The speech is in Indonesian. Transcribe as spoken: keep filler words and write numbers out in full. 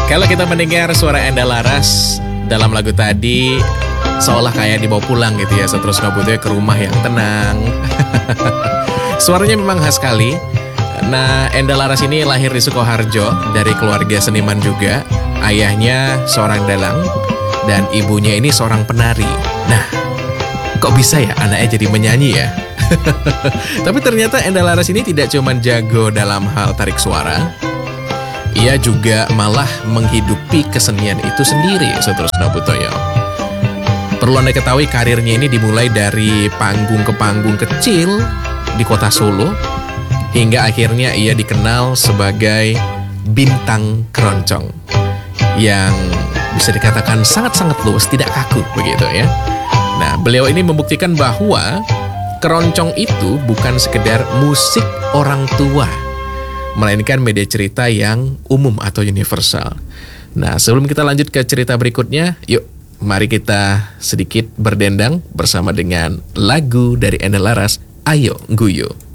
Kalau kita mendengar suara Enda Laras dalam lagu tadi, seolah kayak dibawa pulang gitu ya, Seterusno Butuh ke rumah yang tenang. Suaranya memang khas sekali. Nah, Enda Laras ini lahir di Sukoharjo dari keluarga seniman juga. Ayahnya seorang dalang dan ibunya ini seorang penari. Nah, kok bisa ya anaknya jadi menyanyi ya? Tapi ternyata Enda Laras ini tidak cuma jago dalam hal tarik suara, ia juga malah menghidupi kesenian itu sendiri, Seterusno Butoyo. Perlu Anda ketahui, karirnya ini dimulai dari panggung ke panggung kecil di kota Solo, hingga akhirnya ia dikenal sebagai bintang keroncong yang bisa dikatakan sangat-sangat luas, tidak kaku begitu ya. Nah, beliau ini membuktikan bahwa keroncong itu bukan sekedar musik orang tua, melainkan media cerita yang umum atau universal. Nah, sebelum kita lanjut ke cerita berikutnya, yuk mari kita sedikit berdendang bersama dengan lagu dari Enda Laras, Ayo Guyu.